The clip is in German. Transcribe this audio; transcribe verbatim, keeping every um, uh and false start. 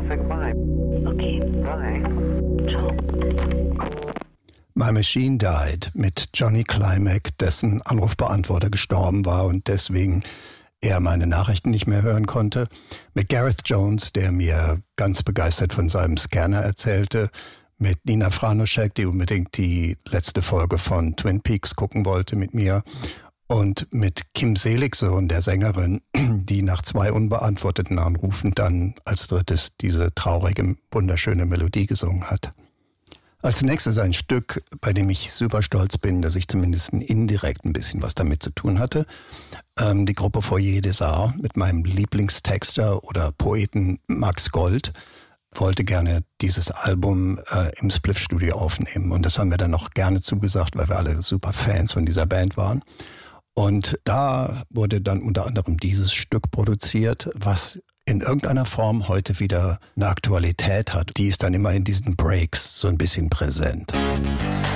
say goodbye. Okay. Bye. Ciao. My Machine Died mit Johnny Klimek, dessen Anrufbeantworter gestorben war und deswegen er meine Nachrichten nicht mehr hören konnte. Mit Gareth Jones, der mir ganz begeistert von seinem Scanner erzählte. Mit Nina Franoschek, die unbedingt die letzte Folge von Twin Peaks gucken wollte mit mir. Und mit Kim Seligsohn, der Sängerin, die nach zwei unbeantworteten Anrufen dann als drittes diese traurige, wunderschöne Melodie gesungen hat. Als nächstes ein Stück, bei dem ich super stolz bin, dass ich zumindest indirekt ein bisschen was damit zu tun hatte. Ähm, die Gruppe Foyer des Arts mit meinem Lieblingstexter oder Poeten Max Gold wollte gerne dieses Album äh, im Spliff-Studio aufnehmen. Und das haben wir dann noch gerne zugesagt, weil wir alle super Fans von dieser Band waren. Und da wurde dann unter anderem dieses Stück produziert, was in irgendeiner Form heute wieder eine Aktualität hat. Die ist dann immer in diesen Breaks so ein bisschen präsent.